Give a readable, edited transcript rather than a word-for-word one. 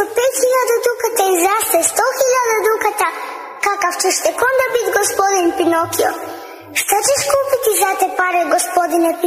5.000 dukata i zase 100.000 dukata, kakav ćeš tek onda biti gospodin Pinokio? Šta ćeš kupiti za te pare, gospodine Pinokio?